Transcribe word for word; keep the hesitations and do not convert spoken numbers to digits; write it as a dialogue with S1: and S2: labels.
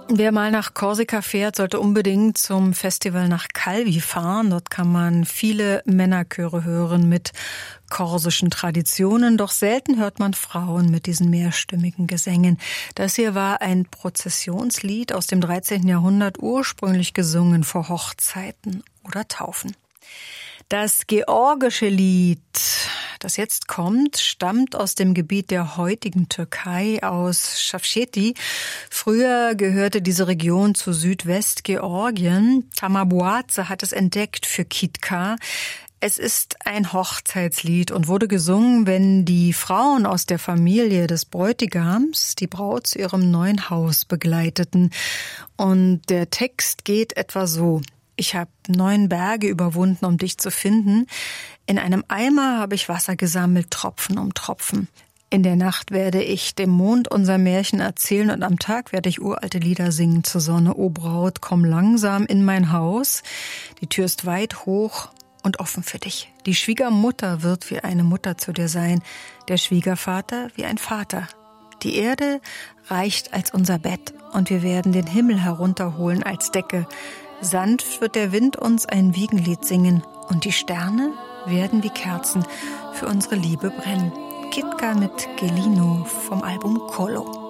S1: Wer mal nach Korsika fährt, sollte unbedingt zum Festival nach Calvi fahren. Dort kann man viele Männerchöre hören mit korsischen Traditionen. Doch selten hört man Frauen mit diesen mehrstimmigen Gesängen. Das hier war ein Prozessionslied aus dem dreizehnten Jahrhundert, ursprünglich gesungen vor Hochzeiten oder Taufen. Das georgische Lied, das jetzt kommt, stammt aus dem Gebiet der heutigen Türkei, aus Şavşeti. Früher gehörte diese Region zu Südwestgeorgien. Tamar Boğaziçi hat es entdeckt für Kitka. Es ist ein Hochzeitslied und wurde gesungen, wenn die Frauen aus der Familie des Bräutigams die Braut zu ihrem neuen Haus begleiteten. Und der Text geht etwa so: Ich habe neun Berge überwunden, um dich zu finden. In einem Eimer habe ich Wasser gesammelt, Tropfen um Tropfen. In der Nacht werde ich dem Mond unser Märchen erzählen und am Tag werde ich uralte Lieder singen zur Sonne. O Braut, komm langsam in mein Haus. Die Tür ist weit hoch und offen für dich. Die Schwiegermutter wird wie eine Mutter zu dir sein, der Schwiegervater wie ein Vater. Die Erde reicht als unser Bett und wir werden den Himmel herunterholen als Decke. Sanft wird der Wind uns ein Wiegenlied singen und die Sterne werden wie Kerzen für unsere Liebe brennen. Kitka mit Gelino vom Album Kolo.